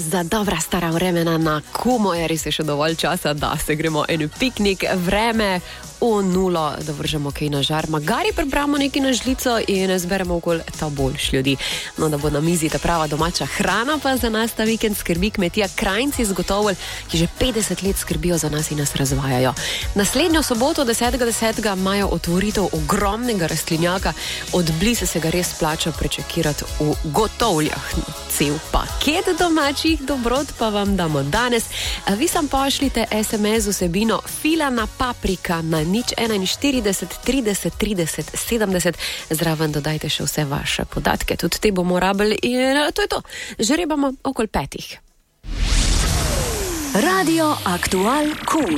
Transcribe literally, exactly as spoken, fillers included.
za dobra stara vremena na Kumo, je res je še dovolj časa, da se gremo en piknik, vreme v nulo, da vržemo kaj na žar, magari prebramo nekaj na žlico in zberemo okoli ta boljš ljudi. No, da bo na mizi ta prava domača hrana, pa za nas ta vikend skrbi kmetija Krajnci z Gotovelj, ki že petdeset let skrbijo za nas in nas razvajajo. Naslednjo soboto, desetega desetega, imajo otvoritev ogromnega rastlinjaka, od blizu se ga res plača prečekirati v Gotovljah. Cel paket domačih dobrot pa vam damo danes. Vi sam pošljite es em es vsebino filana paprika na nič enainštirideset trideset trideset sedemdeset, zraven dodajte še vse vaše podatke, tudi te bomo rabili in to je to. Žrebamo okoli petih. Radio Aktual Kum.